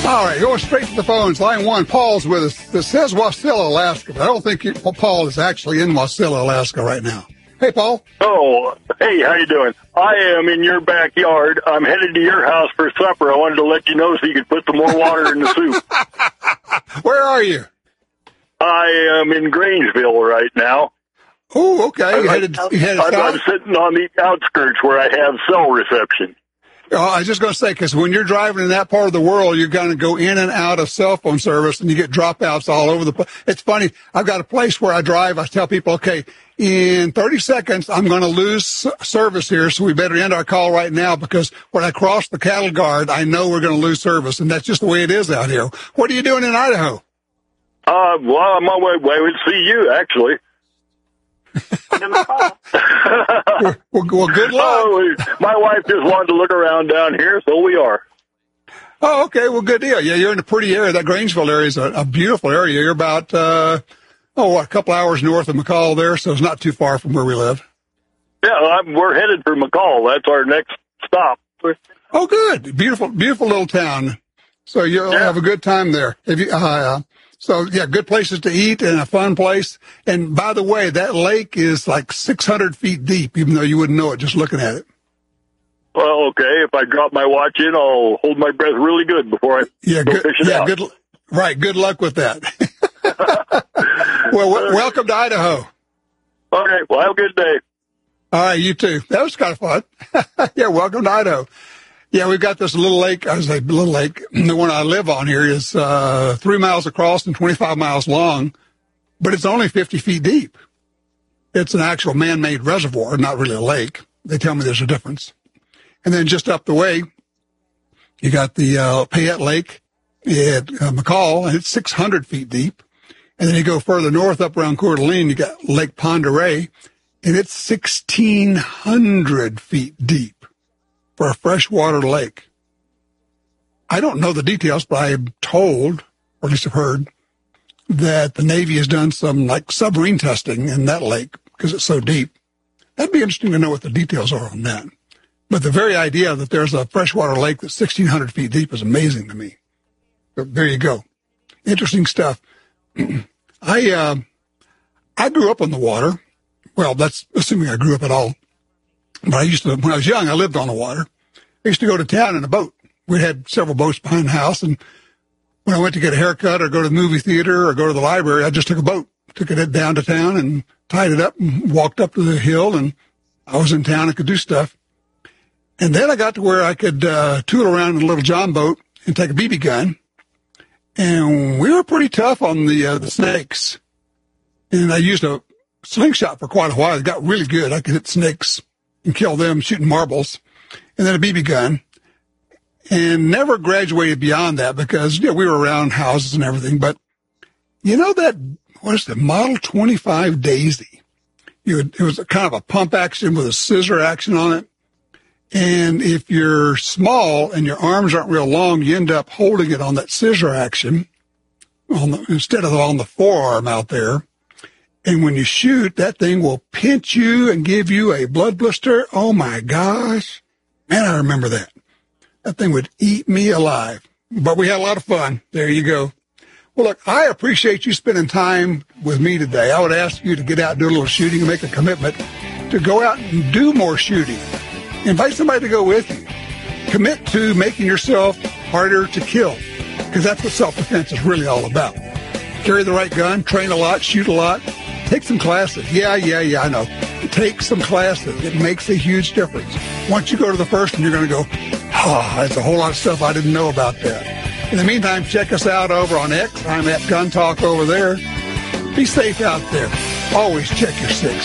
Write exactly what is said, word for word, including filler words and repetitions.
All right, going straight to the phones. Line one, Paul's with us. This says Wasilla, Alaska, but I don't think you, Paul is actually in Wasilla, Alaska right now. Hey, Paul. Oh, hey, how you doing? I am in your backyard. I'm headed to your house for supper. I wanted to let you know so you could put some more water in the soup. Where are you? I am in Grangeville right now. Oh, okay. You I, headed, I, you headed I'm, south? I'm sitting on the outskirts where I have cell reception. Oh, I was just going to say, because when you're driving in that part of the world, you're going to go in and out of cell phone service, and you get dropouts all over the place. It's funny. I've got a place where I drive. I tell people, okay, in thirty seconds, I'm going to lose service here, so we better end our call right now, because when I cross the cattle guard, I know we're going to lose service, and that's just the way it is out here. What are you doing in Idaho? Uh, well, I'm on my way to see you, actually. well, well, good luck. Oh, my wife just wanted to look around down here, so we are. Oh, okay. Well, good deal. Yeah, you're in a pretty area. That Grangeville area is a, a beautiful area. You're about, uh, oh, what, a couple hours north of McCall there, so it's not too far from where we live. Yeah, I'm, we're headed for McCall. That's our next stop. Oh, good. Beautiful, beautiful little town. So you'll yeah. have a good time there. If you, uh, So, yeah, good places to eat and a fun place. And by the way, that lake is like six hundred feet deep, even though you wouldn't know it just looking at it. Well, okay. If I drop my watch in, I'll hold my breath really good before I yeah, go good, fishing yeah, out. Good, right. Good luck with that. well, w- welcome to Idaho. Okay. Well, have a good day. All right. You too. That was kind of fun. yeah. Welcome to Idaho. Yeah, we've got this little lake. I was a little lake. The one I live on here is uh, three miles across and twenty-five miles long, but it's only fifty feet deep. It's an actual man-made reservoir, not really a lake. They tell me there's a difference. And then just up the way, you got the uh, Payette Lake at uh, McCall, and it's six hundred feet deep. And then you go further north up around Coeur d'Alene, you got Lake Pend Oreille, and it's sixteen hundred feet deep. For a freshwater lake. I don't know the details, but I'm told, or at least I've heard, that the Navy has done some like submarine testing in that lake because it's so deep. That'd be interesting to know what the details are on that. But the very idea that there's a freshwater lake that's sixteen hundred feet deep is amazing to me. But there you go. Interesting stuff. I, uh, I grew up on the water. Well, that's assuming I grew up at all. But I used to, when I was young, I lived on the water. I used to go to town in a boat. We had several boats behind the house, and when I went to get a haircut or go to the movie theater or go to the library, I just took a boat, took it down to town and tied it up and walked up to the hill, and I was in town and could do stuff. And then I got to where I could uh, tool around in a little John boat and take a B B gun, and we were pretty tough on the uh, the snakes. And I used a slingshot for quite a while. It got really good. I could hit snakes and kill them shooting marbles, and then a B B gun, and never graduated beyond that because, you know, we were around houses and everything. But you know that, what is it, Model twenty-five Daisy? You would, it was a kind of a pump action with a scissor action on it. And if you're small and your arms aren't real long, you end up holding it on that scissor action on the, instead of on the forearm out there. And when you shoot, that thing will pinch you and give you a blood blister. Oh, my gosh. Man, I remember that. That thing would eat me alive. But we had a lot of fun. There you go. Well, look, I appreciate you spending time with me today. I would ask you to get out and do a little shooting and make a commitment to go out and do more shooting. Invite somebody to go with you. Commit to making yourself harder to kill, because that's what self-defense is really all about. Carry the right gun, train a lot, shoot a lot. Take some classes. Yeah, yeah, yeah, I know. Take some classes. It makes a huge difference. Once you go to the first one, you're going to go, ah, oh, that's a whole lot of stuff I didn't know about that. In the meantime, check us out over on X. I'm at Gun Talk over there. Be safe out there. Always check your six.